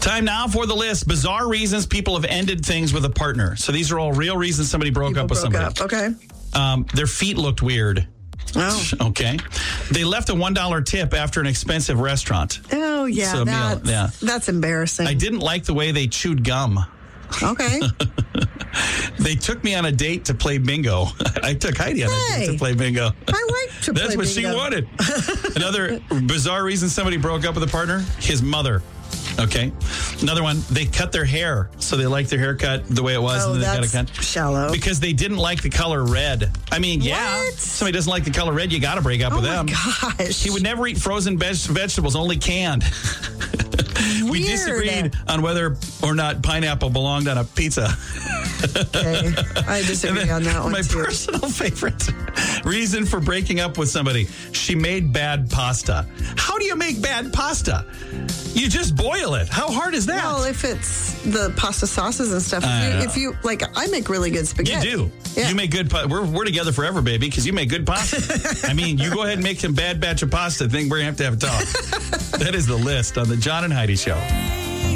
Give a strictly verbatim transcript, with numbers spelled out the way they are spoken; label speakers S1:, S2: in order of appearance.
S1: Time now for the list. Bizarre reasons people have ended things with a partner. So these are all real reasons somebody broke
S2: People
S1: up with
S2: broke
S1: somebody.
S2: up. Okay.
S1: Um, their feet looked weird.
S2: Oh.
S1: Okay. They left a one dollar tip after an expensive restaurant.
S2: Oh, yeah.
S1: So,
S2: that's,
S1: meal, yeah.
S2: that's embarrassing.
S1: I didn't like the way they chewed gum.
S2: Okay.
S1: They took me on a date to play bingo. I took Heidi on a
S2: Hey.
S1: date to play bingo.
S2: I like to play
S1: That's what
S2: bingo.
S1: she wanted. Another bizarre reason somebody broke up with a partner, his mother. Okay. Another one, they cut their hair. So they liked their haircut the way it was.
S2: Oh,
S1: and then they
S2: that's
S1: got a cut.
S2: shallow.
S1: Because they didn't like the color red. I mean, yeah.
S2: What?
S1: Somebody doesn't like the color red, you got to break up
S2: Oh,
S1: with
S2: my
S1: them.
S2: gosh.
S1: He would never eat frozen veg- vegetables, only canned. We
S2: Weird.
S1: disagreed on whether or not pineapple belonged on a pizza.
S2: Okay. I disagree
S1: And then
S2: on that one,
S1: my
S2: too.
S1: personal favorite reason for breaking up with somebody, she made bad pasta. How do you make bad pasta? You just boil it. How hard is that?
S2: Well, if it's the pasta sauces and stuff,
S1: I
S2: if
S1: know.
S2: you, if you, like, I make really good
S1: You
S2: spaghetti.
S1: do.
S2: Yeah.
S1: You make good pasta. We're, we're together forever, baby, because you make good pasta. I mean, you go ahead and make some bad batch of pasta. I think we're going to have to have a talk. That is the list on the John and Heidi Show.